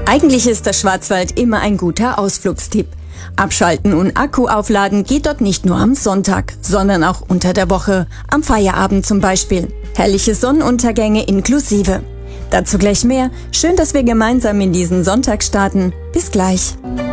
Eigentlich ist der Schwarzwald immer ein guter Ausflugstipp. Abschalten und Akku aufladen geht dort nicht nur am Sonntag, sondern auch unter der Woche, am Feierabend zum Beispiel. Herrliche Sonnenuntergänge inklusive. Dazu gleich mehr. Schön, dass wir gemeinsam in diesen Sonntag starten. Bis gleich.